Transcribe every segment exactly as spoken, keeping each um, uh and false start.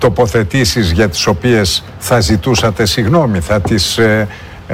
τοποθετήσεις για τις οποίες θα ζητούσατε συγγνώμη, θα τις, ε, ε,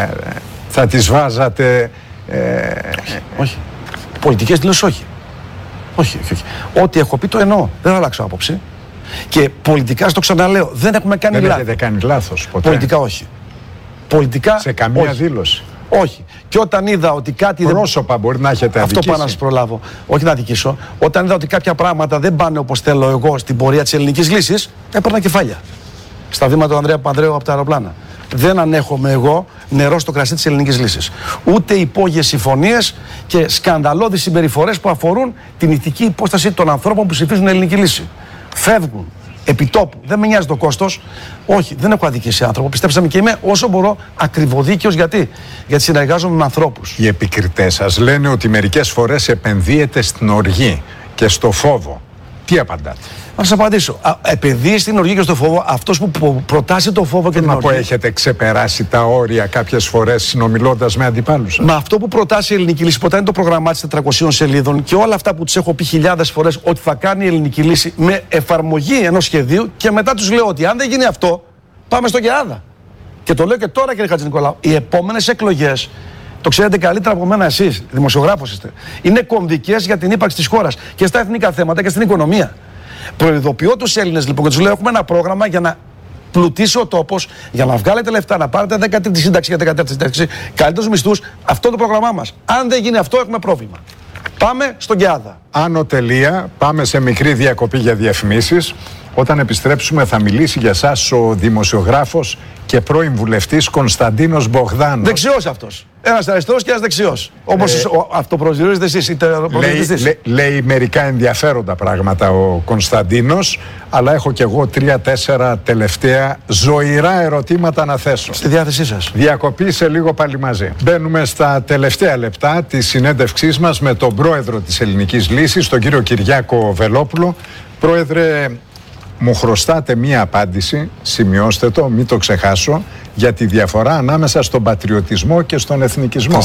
θα τις βάζατε... Ε, όχι, όχι. Πολιτικές δηλώσεις όχι. Όχι, όχι, όχι. Ό,τι έχω πει το εννοώ. Δεν θα αλλάξω άποψη. Και πολιτικά, στο ξαναλέω, δεν έχουμε κάνει λάθος. Δεν έχετε κάνει λάθος ποτέ. Πολιτικά όχι. Πολιτικά σε καμία όχι. δήλωση. Όχι. Και όταν είδα ότι κάτι. Πρόσωπα μπορεί να έχετε αδικήσει. Αυτό πάω να σας προλάβω. Όχι να αδικήσω. Όταν είδα ότι κάποια πράγματα δεν πάνε όπως θέλω εγώ στην πορεία της ελληνικής λύσης, έπαιρνα κεφάλια. Στα βήματα του Ανδρέα Παπανδρέου από τα αεροπλάνα. Δεν ανέχομαι εγώ νερό στο κρασί της ελληνικής λύσης. Ούτε υπόγειες συμφωνίες και σκανδαλώδεις συμπεριφορές που αφορούν την ηθική υπόσταση των ανθρώπων που ψηφίζουν ελληνική λύση. Φεύγουν. Επιτόπου. Δεν με νοιάζει το κόστος. Όχι, δεν έχω αδικήσει άνθρωπο. Πιστέψτε με, και είμαι όσο μπορώ ακριβοδίκαιος. Γιατί? Γιατί συνεργάζομαι με ανθρώπους. Οι επικριτές σας λένε ότι μερικές φορές επενδύεται στην οργή και στο φόβο. Τι απαντάτε? Να σας απαντήσω. Επενδύει στην οργή και στο φόβο αυτός που προτάσει το φόβο και την να οργή. πω, έχετε ξεπεράσει τα όρια κάποιες φορές συνομιλώντας με αντιπάλους σας? Με αυτό που προτάσει η ελληνική λύση, ποτέ είναι το πρόγραμμά της τετρακοσίων σελίδων και όλα αυτά που τους έχω πει χιλιάδες φορές ότι θα κάνει η ελληνική λύση με εφαρμογή ενός σχεδίου, και μετά τους λέω ότι αν δεν γίνει αυτό, πάμε στο ΚΕΑΔΑ. Και το λέω και τώρα, κύριε Χατζηνικολάου, οι επόμενες εκλογές, το ξέρετε καλύτερα από μένα εσείς, δημοσιογράφος είστε, είναι κομβικές για την ύπαρξη της χώρας και στα εθνικά θέματα και στην οικονομία. Προειδοποιώ τους Έλληνες λοιπόν και τους λέω: έχουμε ένα πρόγραμμα για να πλουτίσει ο τόπος, για να βγάλετε λεφτά, να πάρετε δέκατη σύνταξη για δεκατέτη σύνταξη, καλύτερους μισθούς. Αυτό είναι το πρόγραμμά μας. Αν δεν γίνει αυτό, έχουμε πρόβλημα. Πάμε στον ΚΕΑΔΑ. Άνω τελεία, πάμε σε μικρή διακοπή για διαφημίσεις. Όταν επιστρέψουμε θα μιλήσει για σας ο δημοσιογράφος και πρώην βουλευτής Κωνσταντίνος Μπογδάνος. Δεξιός αυτός. Ένας αριστερός και ένας δεξιός. Όπως ε, αυτοπροσδιορίζετε εσείς. Είτε λέει, λέ, λέει μερικά ενδιαφέροντα πράγματα ο Κωνσταντίνος, αλλά έχω κι εγώ τρία-τέσσερα τελευταία ζωηρά ερωτήματα να θέσω. Στη διάθεσή σας. Διακοπή σε λίγο πάλι μαζί. Μπαίνουμε στα τελευταία λεπτά της συνέντευξής μας με τον πρόεδρο της Ελληνικής Λύσης, τον κύριο Κυριάκο Βελόπουλο. Πρόεδρε, μου χρωστάτε μία απάντηση, σημειώστε το, μην το ξεχάσω, για τη διαφορά ανάμεσα στον πατριωτισμό και στον εθνικισμό.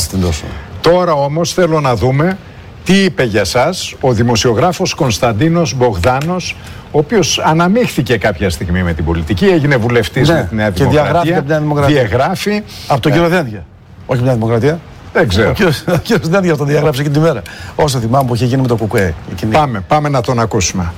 Τώρα όμως θέλω να δούμε τι είπε για σας ο δημοσιογράφος Κωνσταντίνος Μπογδάνος, ο οποίος αναμίχθηκε κάποια στιγμή με την πολιτική, έγινε βουλευτής, ναι, με τη Νέα Δημοκρατία, διαγράφει από τον κύριο Δένδια. Όχι με τη Νέα Δημοκρατία. Δεν ξέρω. Ο κύριος Δένδια τον διαγράψε εκείνη τη μέρα. Όσο θυμάμαι που είχε γίνει με το ΚΚΕ. Πάμε, πάμε να τον ακούσουμε.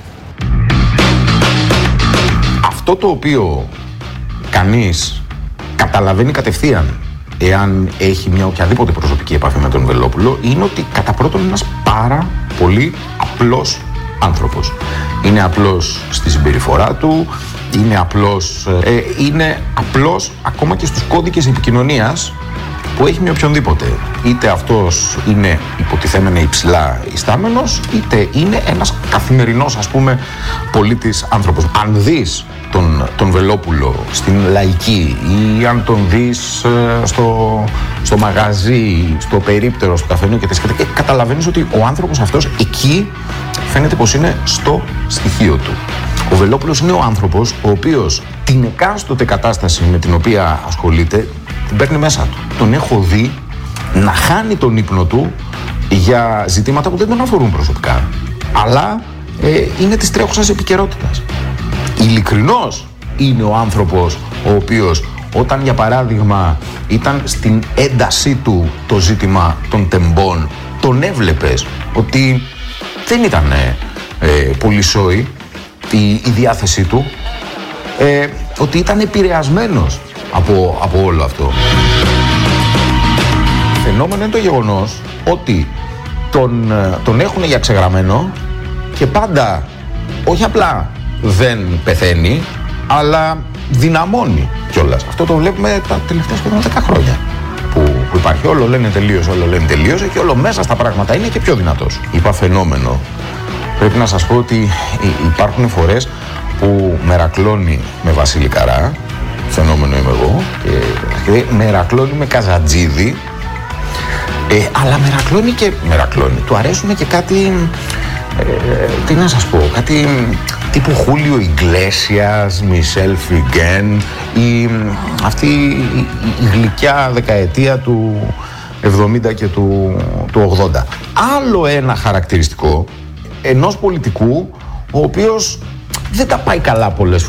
Αυτό το οποίο κανείς καταλαβαίνει κατευθείαν εάν έχει μια οποιαδήποτε προσωπική επαφή με τον Βελόπουλο είναι ότι κατά πρώτον είναι ένας πάρα πολύ απλός άνθρωπος. Είναι απλός στη συμπεριφορά του, είναι απλός, ε, είναι απλός ακόμα και στους κώδικες επικοινωνίας που έχει με οποιονδήποτε. Είτε αυτός είναι υποτιθέμενα υψηλά ιστάμενος, είτε είναι ένας καθημερινός, ας πούμε, πολίτης άνθρωπος. Αν δεις τον, τον Βελόπουλο στην Λαϊκή ή αν τον δεις ε, στο, στο μαγαζί, στο περίπτερο, στο καφενείο και τα σχετικά, καταλαβαίνεις ότι ο άνθρωπος αυτός εκεί φαίνεται πως είναι στο στοιχείο του. Ο Βελόπουλος είναι ο άνθρωπος ο οποίος την εκάστοτε κατάσταση με την οποία ασχολείται την παίρνει μέσα του. Τον έχω δει να χάνει τον ύπνο του για ζητήματα που δεν τον αφορούν προσωπικά, αλλά ε, είναι της τρέχουσας επικαιρότητας. Ειλικρινός είναι ο άνθρωπος ο οποίος όταν για παράδειγμα ήταν στην έντασή του το ζήτημα των τεμπών, τον έβλεπες ότι δεν ήταν ε, πολύ σόη η, η διάθεσή του, ε, ότι ήταν επηρεασμένος από, από όλο αυτό. Φαινόμενο είναι το γεγονός ότι τον, τον έχουν για ξεγραμμένο και πάντα όχι απλά δεν πεθαίνει, αλλά δυναμώνει κιόλας. Αυτό το βλέπουμε τα τελευταία σχεδόν δέκα χρόνια που, που υπάρχει. Όλο λένε τελείωσε, όλο λένε τελείωσε και όλο μέσα στα πράγματα είναι και πιο δυνατός. Είπα φαινόμενο. Πρέπει να σας πω ότι υπάρχουν φορές που μερακλώνει με Βασίλη Καρά, φαινόμενο είμαι εγώ, και μερακλώνει με Καζατζίδη, ε, αλλά μερακλώνει και μερακλώνει. Του αρέσουν και κάτι, ε, τι να σας πω, κάτι τύπου Χούλιο Ιγκλέσιας, Μισελ Φιγκέν, η, αυτή η, η γλυκιά δεκαετία του εβδομήντα και του, του ογδόντα. Άλλο ένα χαρακτηριστικό ενός πολιτικού ο οποίος δεν τα πάει καλά πολλές